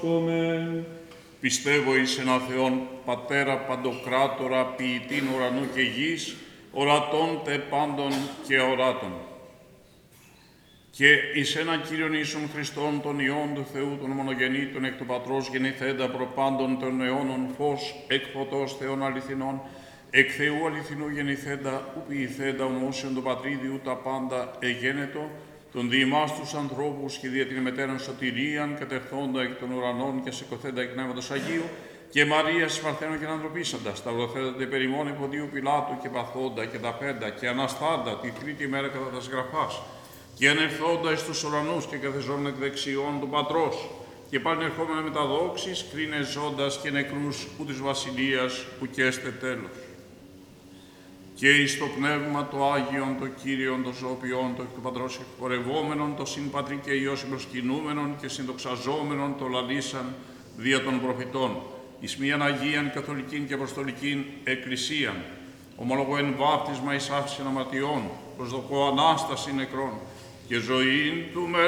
εύχομαι. Πιστεύω εις έναν Θεόν, Πατέρα Παντοκράτορα, ποιητήν ουρανού και γης, ορατών τε πάντων και οράτων. Και εις έναν Κύριον Ιησούν Χριστόν, τον Υιόν του Θεού, τον μονογεννήτων εκ του Πατρός γεννηθέντα προπάντων των αιώνων, φως εκ φωτός Θεών αληθινών, εκ Θεού αληθινού γεννηθέντα, ου ποιηθέντα ομόσιον του Πατρίδιου τα πάντα εγένετο, τον δι' ημάς τους ανθρώπους και δια την μετέραν σωτηρίαν, κατερθόντα εκ των ουρανών και σηκωθέντα εκ Πνεύματος Αγίου, και Μαρίας Παρθένων και ανθρωπίσαντα, σταυρωθέντα τε περιμόνε Ποντίου Πιλάτου και παθόντα και τα πέντα, και αναστάντα τη τρίτη μέρα κατά τας γραφάς, και ανερθόντα εις τους ουρανούς και καθεζόμενα εκ δεξιών του Πατρός, και πάλι ερχόμενα με τα δόξης, κρίνε ζώντας και νεκρούς ου της βασιλείας που καίστε τέλος. Και εις το Πνεύμα το Άγιον, το Κύριον, το Ζωοποιόν, το εκ του Πατρός εκπορευόμενον, το συν Πατρί και Υιός συμπροσκυνούμενον και συνδοξαζόμενον, το λαλήσαν δια των προφητών, εις μίαν Αγίαν, Καθολικήν και Αποστολικήν Εκκλησίαν, ομολογώ εν βάπτισμα εις άφησιν αμαρτιών, προσδοκώ Ανάσταση νεκρών και ζωήν του